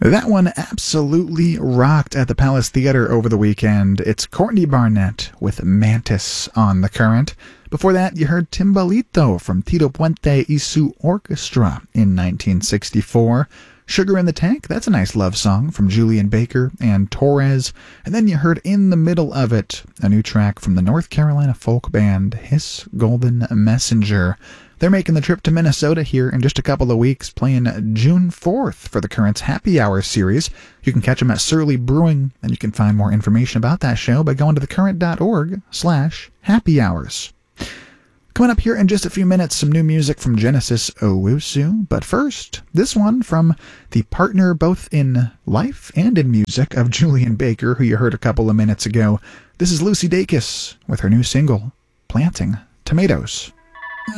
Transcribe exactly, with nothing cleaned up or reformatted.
That one absolutely rocked at the Palace Theater over the weekend. It's Courtney Barnett with Mantis on The Current. Before that, you heard Timbalito from Tito Puente y Su Orchestra in nineteen sixty-four. Sugar in the Tank, that's a nice love song from Julian Baker and Torres. And then you heard in the middle of it a new track from the North Carolina folk band His Golden Messenger. They're making the trip to Minnesota here in just a couple of weeks, playing June fourth for the Current's Happy Hour series. You can catch them at Surly Brewing, and you can find more information about that show by going to thecurrent.org slash happy hours. Coming up here in just a few minutes, some new music from Genesis Owusu. But first, this one from the partner both in life and in music of Julian Baker, who you heard a couple of minutes ago. This is Lucy Dacus with her new single, Planting Tomatoes.